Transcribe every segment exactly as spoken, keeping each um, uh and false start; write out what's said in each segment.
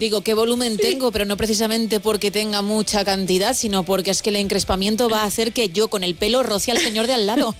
Digo, ¿qué volumen sí. tengo? Pero no precisamente porque tenga mucha cantidad, sino porque es que el encrespamiento va a hacer que yo con el pelo roce al señor de al lado.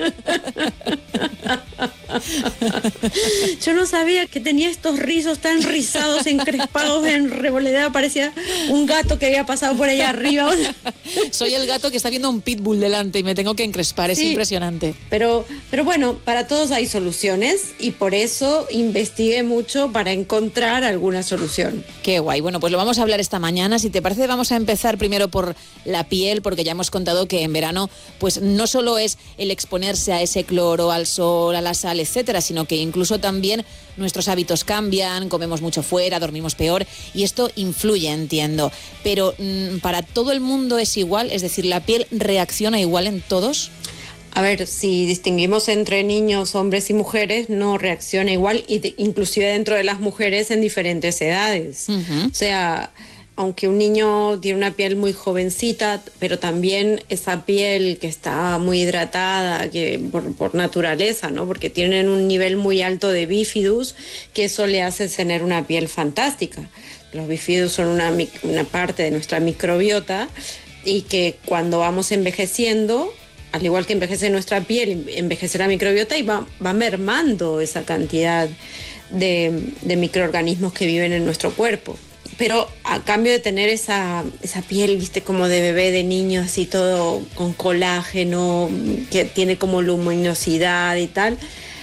Yo no sabía que tenía estos rizos tan rizados, encrespados, en revoleada. Parecía un gato que había pasado por allá arriba. Soy el gato que está viendo un pitbull delante y me tengo que encrespar, es sí, impresionante. Pero, pero bueno, para todos hay soluciones y por eso investigué mucho para encontrar alguna solución. Qué guay. Bueno, pues lo vamos a hablar esta mañana. Si te parece, vamos a empezar primero por la piel, porque ya hemos contado que en verano pues no solo es el exponerse a ese cloro, al sol, a la sal, etcétera, sino que incluso también nuestros hábitos cambian, comemos mucho fuera, dormimos peor y esto influye, entiendo. Pero mmm, ¿para todo el mundo es igual? Es decir, ¿la piel reacciona igual en todos? A ver, si distinguimos entre niños, hombres y mujeres, no reacciona igual, y de, inclusive dentro de las mujeres en diferentes edades. Uh-huh. O sea, aunque un niño tiene una piel muy jovencita, pero también esa piel que está muy hidratada, que por, por naturaleza, ¿no? Porque tienen un nivel muy alto de bífidus, que eso le hace tener una piel fantástica. Los bífidus son una, una parte de nuestra microbiota y que cuando vamos envejeciendo, al igual que envejece nuestra piel, envejece la microbiota y va, va mermando esa cantidad de, de microorganismos que viven en nuestro cuerpo. Pero a cambio de tener esa, esa piel, viste, como de bebé, de niño, así todo con colágeno, que tiene como luminosidad y tal,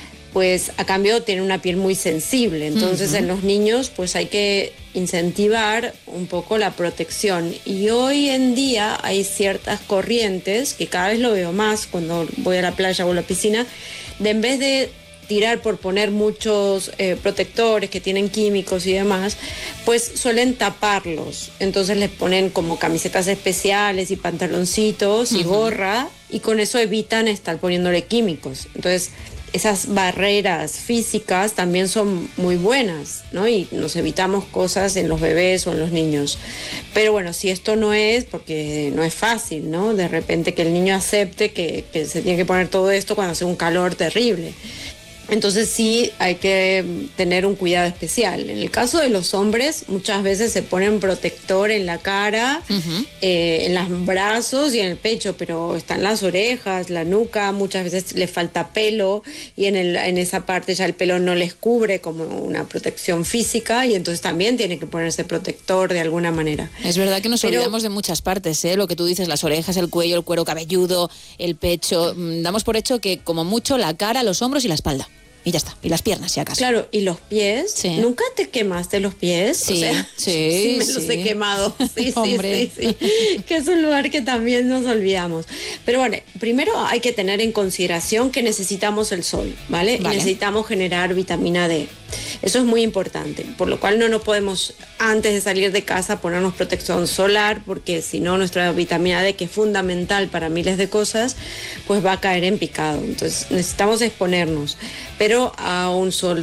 pues a cambio tiene una piel muy sensible. Entonces uh-huh. en los niños pues hay que incentivar un poco la protección. Y hoy en día hay ciertas corrientes, que cada vez lo veo más cuando voy a la playa o a la piscina, de en vez de tirar por poner muchos eh, protectores que tienen químicos y demás, pues suelen taparlos. Entonces les ponen como camisetas especiales y pantaloncitos y uh-huh. gorra, y con eso evitan estar poniéndole químicos. Entonces esas barreras físicas también son muy buenas, ¿no? Y nos evitamos cosas en los bebés o en los niños. Pero bueno, si esto no es, porque no es fácil, ¿no? De repente que el niño acepte que, que se tiene que poner todo esto cuando hace un calor terrible. Entonces sí hay que tener un cuidado especial. En el caso de los hombres, muchas veces se ponen protector en la cara, uh-huh. eh, en los brazos y en el pecho, pero están las orejas, la nuca, muchas veces les falta pelo y en, el, en esa parte ya el pelo no les cubre como una protección física, y entonces también tiene que ponerse protector de alguna manera. Es verdad que nos pero, olvidamos de muchas partes, ¿eh? Lo que tú dices, las orejas, el cuello, el cuero cabelludo, el pecho. Damos por hecho que como mucho la cara, los hombros y la espalda. Y ya está, y las piernas si acaso. Claro, y los pies. Sí. ¿Nunca te quemaste los pies? Sí, o sea, sí, sí. me sí. los he quemado. Sí, Hombre. sí, sí, sí. Que es un lugar que también nos olvidamos. Pero bueno, primero hay que tener en consideración que necesitamos el sol, ¿vale? Vale. Y necesitamos generar vitamina D. Eso es muy importante, por lo cual no nos podemos, antes de salir de casa, ponernos protección solar, porque si no nuestra vitamina D, que es fundamental para miles de cosas, pues va a caer en picado. Entonces necesitamos exponernos, pero a un sol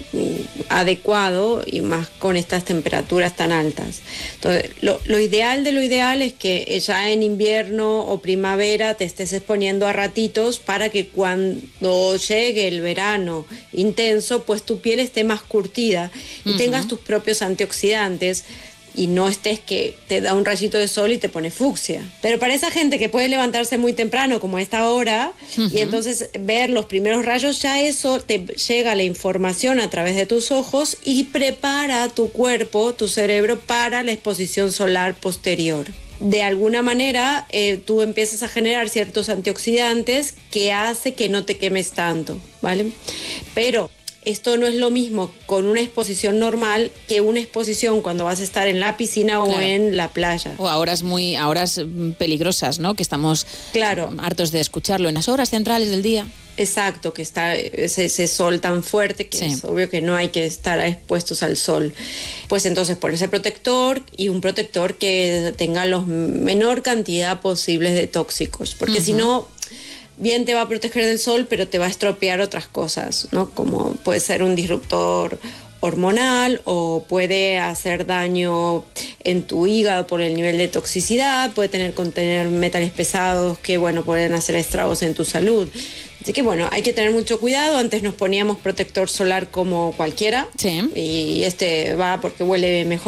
adecuado y más con estas temperaturas tan altas. Entonces, lo, lo ideal de lo ideal es que ya en invierno o primavera te estés exponiendo a ratitos para que cuando llegue el verano intenso, pues tu piel esté más curtida y uh-huh. tengas tus propios antioxidantes y no estés que te da un rayito de sol y te pone fucsia. Pero para esa gente que puede levantarse muy temprano, como a esta hora, uh-huh. y entonces ver los primeros rayos, ya eso te llega la información a través de tus ojos y prepara tu cuerpo, tu cerebro, para la exposición solar posterior. De alguna manera eh, tú empiezas a generar ciertos antioxidantes que hace que no te quemes tanto, ¿vale? Pero esto no es lo mismo con una exposición normal que una exposición cuando vas a estar en la piscina o claro. en la playa. O a horas muy, a horas peligrosas, ¿no? Que estamos claro. hartos de escucharlo, en las horas centrales del día. Exacto, que está ese, ese sol tan fuerte que sí. es obvio que no hay que estar expuestos al sol. Pues entonces ponerse protector, y un protector que tenga la menor cantidad posible de tóxicos, porque uh-huh. si no, bien te va a proteger del sol, pero te va a estropear otras cosas, ¿no? Como puede ser un disruptor hormonal, o puede hacer daño en tu hígado por el nivel de toxicidad, puede tener contener metales pesados que, bueno, pueden hacer estragos en tu salud. Así que bueno, hay que tener mucho cuidado. Antes nos poníamos protector solar como cualquiera, sí. y este va porque huele mejor,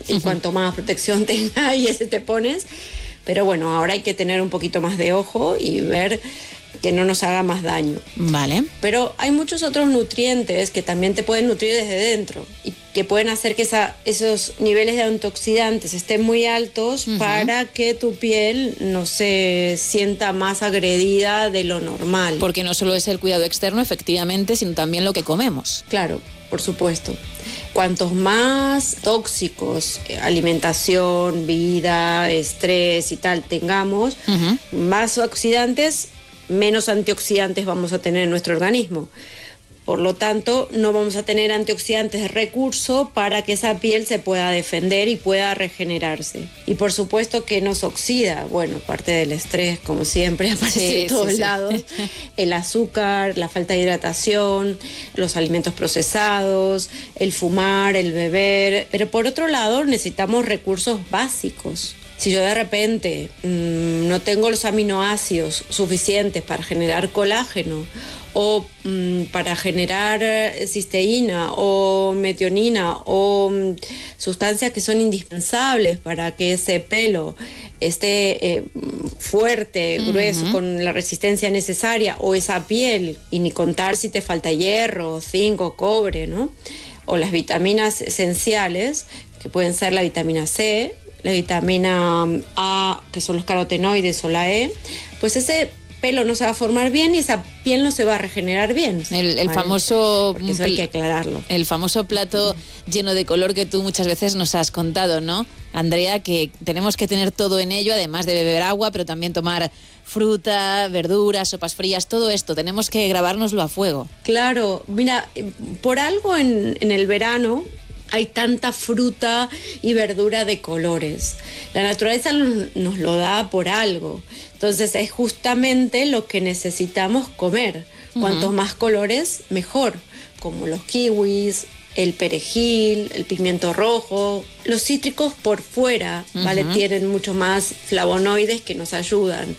y uh-huh. cuanto más protección tenga y ese te pones. Pero bueno, ahora hay que tener un poquito más de ojo y ver que no nos haga más daño. Vale. Pero hay muchos otros nutrientes que también te pueden nutrir desde dentro y que pueden hacer que esa, esos niveles de antioxidantes estén muy altos uh-huh. para que tu piel no se sienta más agredida de lo normal. Porque no solo es el cuidado externo, efectivamente, sino también lo que comemos. Claro, por supuesto. Cuantos más tóxicos, alimentación, vida, estrés y tal tengamos, uh-huh. más oxidantes, menos antioxidantes vamos a tener en nuestro organismo. Por lo tanto, no vamos a tener antioxidantes de recurso para que esa piel se pueda defender y pueda regenerarse. Y por supuesto que nos oxida, bueno, parte del estrés, como siempre, aparece sí, en todos sí, lados. Sí. El azúcar, la falta de hidratación, los alimentos procesados, el fumar, el beber. Pero por otro lado, necesitamos recursos básicos. Si yo de repente mmm, no tengo los aminoácidos suficientes para generar colágeno o mmm, para generar cisteína o metionina o mmm, sustancias que son indispensables para que ese pelo esté eh, fuerte, uh-huh. grueso, con la resistencia necesaria, o esa piel, y ni contar si te falta hierro, zinc, cobre, ¿no? O las vitaminas esenciales, que pueden ser la vitamina C, la vitamina A, que son los carotenoides, o la E, pues ese pelo no se va a formar bien y esa piel no se va a regenerar bien. El, el ¿vale? famoso... Porque eso hay que aclararlo. El famoso plato lleno de color que tú muchas veces nos has contado, ¿no, Andrea? Que tenemos que tener todo en ello, además de beber agua, pero también tomar fruta, verduras, sopas frías, todo esto. Tenemos que grabárnoslo a fuego. Claro, mira, por algo en, en el verano hay tanta fruta y verdura de colores. La naturaleza nos, nos lo da por algo. Entonces es justamente lo que necesitamos comer. Uh-huh. Cuantos más colores, mejor. Como los kiwis, el perejil, el pimiento rojo. Los cítricos por fuera, uh-huh. ¿vale? Tienen mucho más flavonoides que nos ayudan.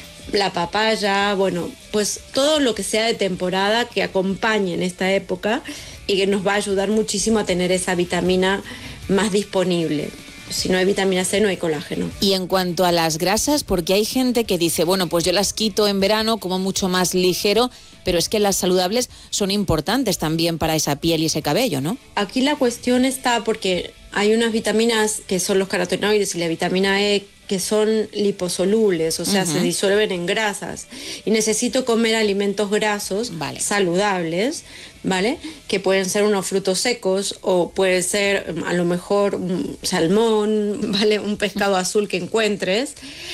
La papaya, bueno, pues todo lo que sea de temporada que acompañe en esta época y que nos va a ayudar muchísimo a tener esa vitamina más disponible. Si no hay vitamina C, no hay colágeno. Y en cuanto a las grasas, porque hay gente que dice, bueno, pues yo las quito en verano, como mucho más ligero, pero es que las saludables son importantes también para esa piel y ese cabello, ¿no? Aquí la cuestión está porque hay unas vitaminas que son los carotenoides y la vitamina E que son liposolubles, o sea, uh-huh. se disuelven en grasas. Y necesito comer alimentos grasos, vale. saludables, ¿vale? Que pueden ser unos frutos secos o puede ser a lo mejor un salmón, ¿vale? Un pescado azul que encuentres,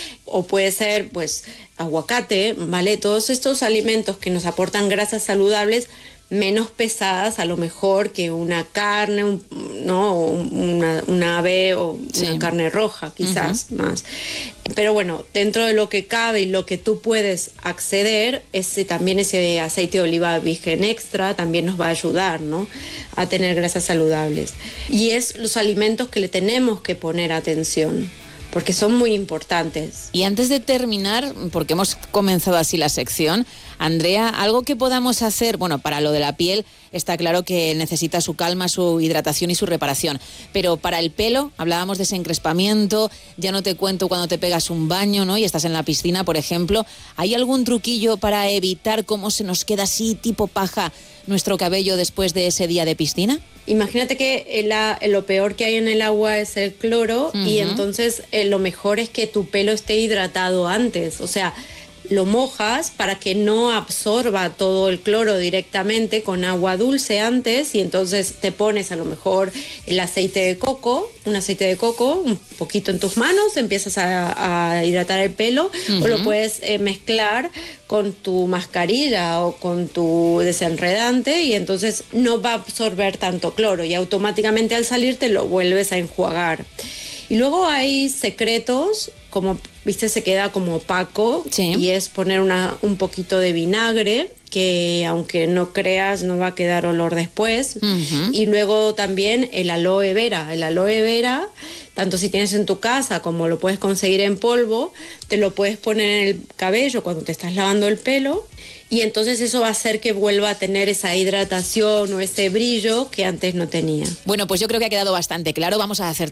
o puede ser pues aguacate, ¿vale? Todos estos alimentos que nos aportan grasas saludables menos pesadas a lo mejor que una carne, un, ¿no? Una, una ave o sí. una carne roja, quizás uh-huh. más. Pero bueno, dentro de lo que cabe y lo que tú puedes acceder, ese, también ese aceite de oliva virgen extra también nos va a ayudar, ¿no? A tener grasas saludables. Y es los alimentos que le tenemos que poner atención, porque son muy importantes. Y antes de terminar, porque hemos comenzado así la sección, Andrea, algo que podamos hacer, bueno, para lo de la piel está claro que necesita su calma, su hidratación y su reparación, pero para el pelo, hablábamos de ese encrespamiento, ya no te cuento cuando te pegas un baño, ¿no? Y estás en la piscina, por ejemplo, ¿hay algún truquillo para evitar cómo se nos queda así tipo paja nuestro cabello después de ese día de piscina? Imagínate que el, lo peor que hay en el agua es el cloro uh-huh. y entonces eh, lo mejor es que tu pelo esté hidratado antes, o sea, lo mojas para que no absorba todo el cloro directamente con agua dulce antes y entonces te pones a lo mejor el aceite de coco, un aceite de coco, un poquito en tus manos, empiezas a, a hidratar el pelo uh-huh. o lo puedes eh, mezclar con tu mascarilla o con tu desenredante y entonces no va a absorber tanto cloro y automáticamente al salir te lo vuelves a enjuagar. Y luego hay secretos, como viste se queda como opaco sí. y es poner una, un poquito de vinagre que aunque no creas no va a quedar olor después uh-huh. y luego también el aloe vera, el aloe vera tanto si tienes en tu casa como lo puedes conseguir en polvo, te lo puedes poner en el cabello cuando te estás lavando el pelo y entonces eso va a hacer que vuelva a tener esa hidratación o ese brillo que antes no tenía. Bueno, pues yo creo que ha quedado bastante claro. Vamos a hacer